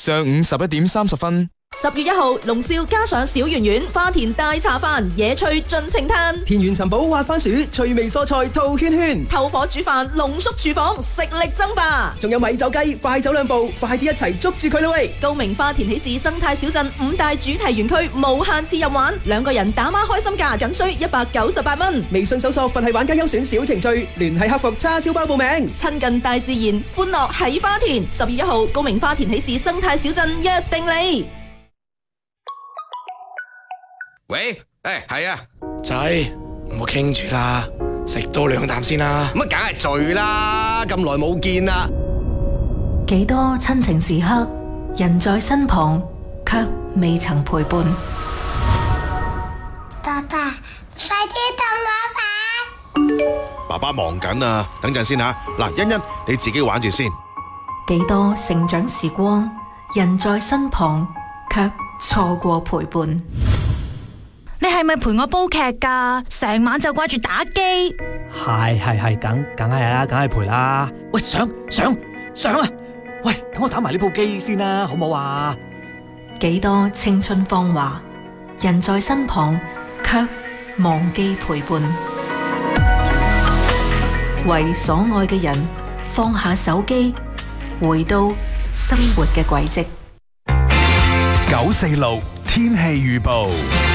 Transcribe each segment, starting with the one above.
上午11:30。 10月1號，龍少加上小圓圓花田大茶飯，野趣盡情嘆。 田園尋寶滑番薯，趣味蔬菜套圈圈。 透火煮飯，濃縮廚房，食力爭霸。 仲有米酒雞，快走兩步，快啲一齊捉住佢啦喂！ 高明花田喜事生態小鎮5大主題園區無限次任玩，2個人打孖開心價，僅需198蚊。 微信搜索佛系玩家優選小程序，聯繫客服叉燒包報名。 親近大自然，歡樂喺花田。10月1號，高明花田喜事生態小鎮約定你。 喂，係啊， 仔，唔好傾住啦，食多2啖先啦。 咁梗係醉啦，咁耐冇見啦。 幾多親情時刻，人在身旁，卻未曾陪伴。 爸爸，快啲同我玩。 爸爸忙緊啊，等陣先吓。嗱，欣欣你自己玩住先。 幾多成長時光，人在身旁，卻錯過陪伴。 你係咪陪我煲劇㗎？成晚就掛住打機。 係，梗係啦，梗係陪啦。喂，上啊！喂，等我打埋呢部機先啦，好唔好啊？ 幾多青春芳華，人在身旁，卻忘記陪伴。為所愛嘅人放下手機，回到生活嘅軌跡。 946天氣預報。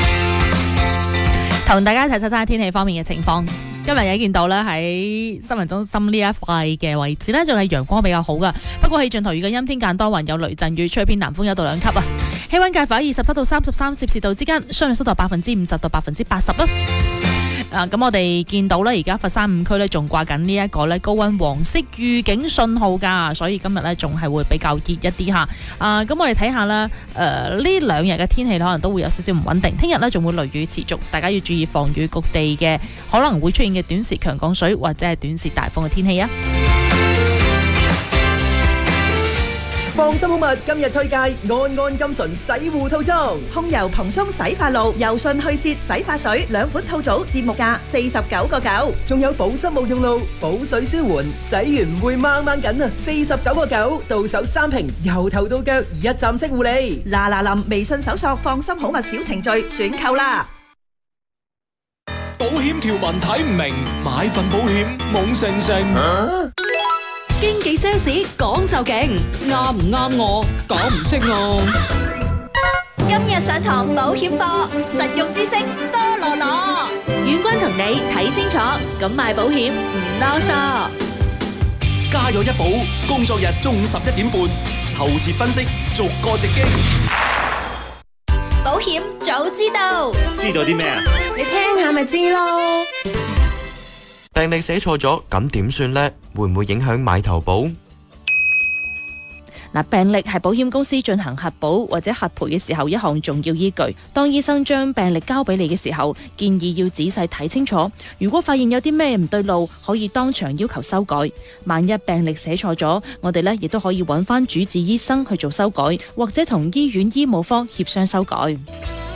同大家睇睇天氣方面嘅情況。今日有見到咧喺新聞中心呢一塊嘅位置咧，仲係陽光比較好噶。不過氣象台預計陰天間多雲，有雷陣雨，吹偏南風1到2級啊。氣溫介乎喺27到33攝氏度之間，相對濕度50%到80%啦。咁我哋見到咧，而家佛山5區咧仲掛緊呢一個咧高溫黃色預警信號噶，所以今日咧仲係會比較熱一啲吓。咁我哋睇下啦，呢2日嘅天氣可能都會有少少唔穩定。聽日咧仲會雷雨持續，大家要注意防雨局地嘅可能會出現嘅短時強降水或者係短時大風嘅天氣啊。 放心好物今日推介安安金純洗護套裝， 控油蓬鬆洗髮露、柔順去屑洗髮水2款套組，節目價49.9， 仲有保濕冇用露、補水舒緩，洗完唔會掹掹緊啊！49.9，到手3瓶，由頭到腳一站式護理。 嗱臨微信搜索放心好物小程序選購啦。 保險條文睇唔明，買份保險懵盛盛。 經紀 sales 講就勁，啱唔啱我講唔識我。 今日上堂保險課，實用知識多羅羅。 遠軍同你睇清楚，咁買保險唔囉嗦。 加油一保，工作日中午11點半，透徹分析，逐個直擊。 保險早知道， 知道啲咩啊？ 你聽下咪知咯。 病歷寫錯咗，咁點算呢？會唔會影響買投保？ 病歷係保險公司進行核保或者核賠嘅時候一項重要依據。當醫生將病歷交俾你嘅時候，建議要仔細睇清楚。如果發現有啲咩唔對路，可以當場要求修改。萬一病歷寫錯咗，我哋亦都可以揾翻主治醫生去做修改，或者同醫院醫務科協商修改。